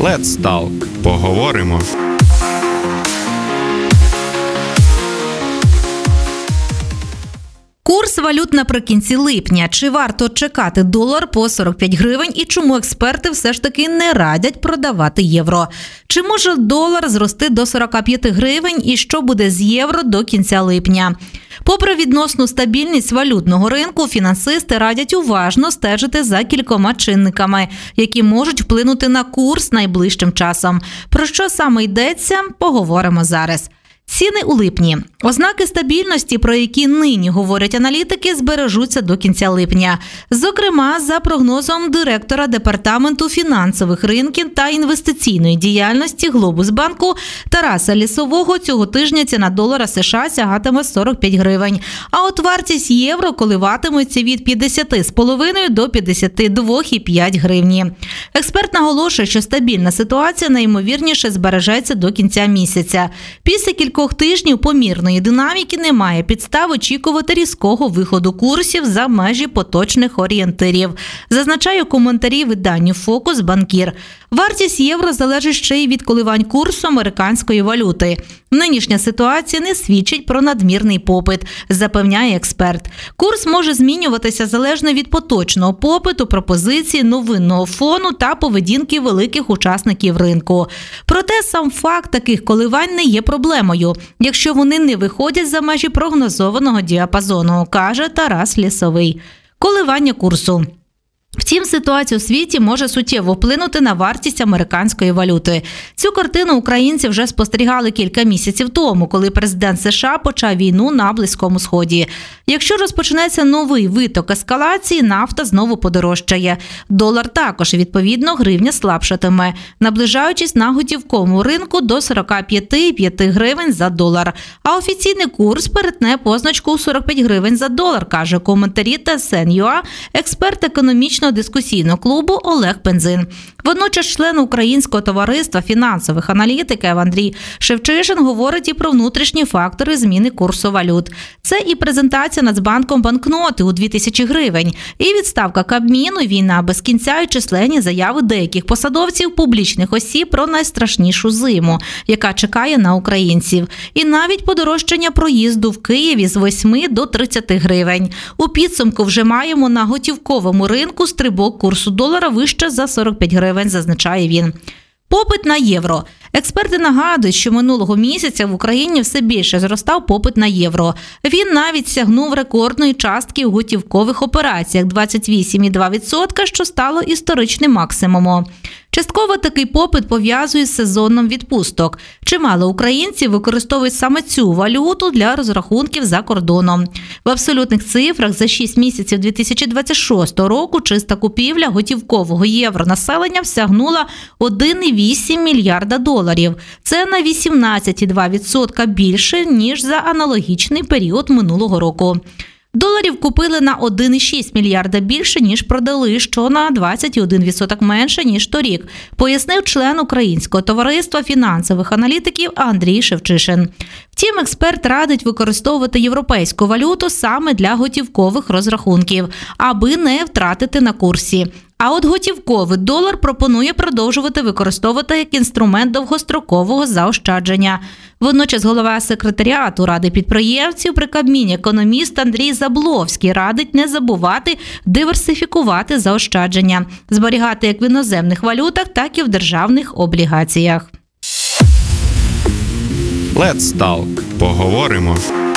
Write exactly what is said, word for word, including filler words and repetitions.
Let's Talk. Поговоримо. Курс валют наприкінці липня. Чи варто чекати долар по сорок п'ять гривень і чому експерти все ж таки не радять продавати євро? Чи може долар зрости до сорок п'ять гривень і що буде з євро до кінця липня? Попри відносну стабільність валютного ринку, фінансисти радять уважно стежити за кількома чинниками, які можуть вплинути на курс найближчим часом. Про що саме йдеться, поговоримо зараз. Ціни у липні. Ознаки стабільності, про які нині говорять аналітики, збережуться до кінця липня. Зокрема, за прогнозом директора Департаменту фінансових ринків та інвестиційної діяльності Глобусбанку Тараса Лісового, цього тижня ціна долара США сягатиме сорок п'ять гривень. А от вартість євро коливатиметься від п'ятдесят з половиною до п'ятдесят два і п'ять гривні. Експерт наголошує, що стабільна ситуація найімовірніше збережеться до кінця місяця. Після кількох тижнів помірної динаміки немає підстав очікувати різкого виходу курсів за межі поточних орієнтирів, зазначає у коментарі виданню «Фокус» банкір. Вартість євро залежить ще й від коливань курсу американської валюти. Нинішня ситуація не свідчить про надмірний попит, запевняє експерт. Курс може змінюватися залежно від поточного попиту, пропозиції, новинного фону та поведінки великих учасників ринку. Проте сам факт таких коливань не є проблемою, якщо вони не виходять за межі прогнозованого діапазону, каже Тарас Лісовий. Коливання курсу. Втім, ситуація у світі може суттєво вплинути на вартість американської валюти. Цю картину українці вже спостерігали кілька місяців тому, коли президент США почав війну на Близькому Сході. Якщо розпочнеться новий виток ескалації, нафта знову подорожчає. Долар також, відповідно, гривня слабшатиме, наближаючись на готівковому ринку до сорок п'ять гривень за долар. А офіційний курс перетне позначку сорок п'ять гривень за долар, каже в коментарі Т С Н точка Ю А експерт економічного дискусійного клубу Олег Пензин. Водночас член Українського товариства фінансових аналітиків Андрій Шевчишин говорить і про внутрішні фактори зміни курсу валют. Це і презентація Нацбанком банкноти у дві тисячі гривень, і відставка Кабміну, війна без кінця і численні заяви деяких посадовців публічних осіб про найстрашнішу зиму, яка чекає на українців. І навіть подорожчання проїзду в Києві з восьми до тридцяти гривень. У підсумку вже маємо на готівковому ринку стрибок курсу долара вище за сорок п'ять гривень, зазначає він. Попит на євро. Експерти нагадують, що минулого місяця в Україні все більше зростав попит на євро. Він навіть сягнув рекордної частки у готівкових операціях – двадцять вісім цілих два відсотка, що стало історичним максимумом. Частково такий попит пов'язує з сезоном відпусток. Чимало українців використовують саме цю валюту для розрахунків за кордоном. В абсолютних цифрах за шість місяців дві тисячі двадцять шостого року чиста купівля готівкового євро населення сягнула один цілих вісім мільярда доларів. Це на вісімнадцять цілих два відсотка більше, ніж за аналогічний період минулого року. Доларів купили на один цілих шість мільярда більше, ніж продали, що на двадцять один відсоток менше, ніж торік, пояснив член Українського товариства фінансових аналітиків Андрій Шевчишин. Втім, експерт радить використовувати європейську валюту саме для готівкових розрахунків, аби не втратити на курсі. А от готівковий долар пропонує продовжувати використовувати як інструмент довгострокового заощадження. Водночас голова секретаріату Ради підприємців при Кабміні економіст Андрій Забловський радить не забувати диверсифікувати заощадження, зберігати як в іноземних валютах, так і в державних облігаціях. Let's Talk. Поговоримо.